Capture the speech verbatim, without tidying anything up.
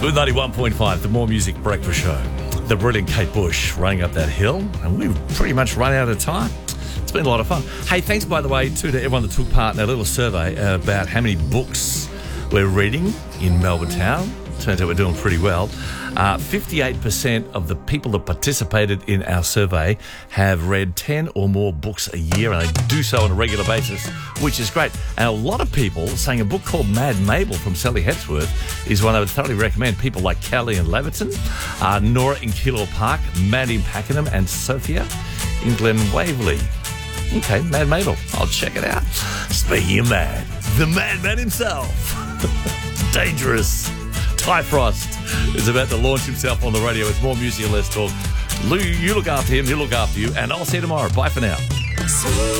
Smooth ninety-one point five, the More Music Breakfast Show. The brilliant Kate Bush running up that hill, and we've pretty much run out of time. It's been a lot of fun. Hey, thanks, by the way, too, to everyone that took part in our little survey about how many books we're reading in Melbourne town. Turns out we're doing pretty well. Uh, fifty-eight percent of the people that participated in our survey have read ten or more books a year, and they do so on a regular basis, which is great. And a lot of people saying a book called Mad Mabel from Sally Hepsworth is one I would thoroughly recommend. People like Kelly in Leverton, uh, Nora in Keilor Park, Maddie in Pakenham, and Sophia in Glen Waverley. Okay, Mad Mabel. I'll check it out. Speaking of mad, the madman himself, Dangerous Ty Frost, is about to launch himself on the radio with more music and less talk. Lou, you look after him, he'll look after you, and I'll see you tomorrow. Bye for now.